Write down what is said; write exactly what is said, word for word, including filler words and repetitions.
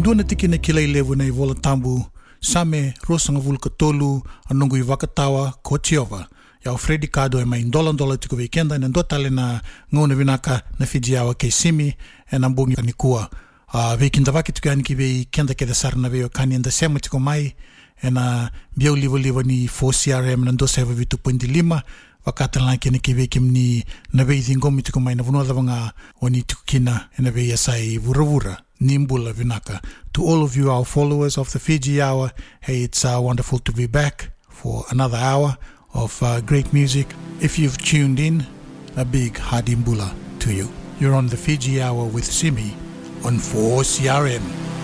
Indua na tiki na kilai levu nei vola tambu, same rosanga vulka tolu, anungu i wakatawa, kochiova. Iau Freddy Kado e mai ndola ndola tuku weekenda, na ndotale na ngona vinaka na Fijiawa ke simi, e na mbungi kanikua. Uh, weekenda waki tuku ani ki wei kenda ke da sarana weo kani anda sema tuku mai, e na biau liwa liwa ni four C R M na ndo seva vitu pundi lima, wakatala kene ki wei kim ni na wei thingomi tuku mai na vunua wanga o ni tuku kina e na wei asai vura vura. Nimbula vinaka. To all of you, our followers of the Fiji Hour, hey, it's uh, wonderful to be back for another hour of uh, great music. If you've tuned in, a big hadimbula to you. You're on the Fiji Hour with Simi on four C R M.